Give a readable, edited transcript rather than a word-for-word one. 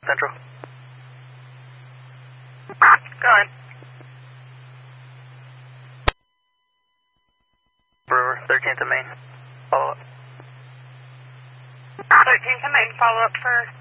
Central. Go ahead. Brewer, 13th and Main. Follow up. 13th and Main, follow up for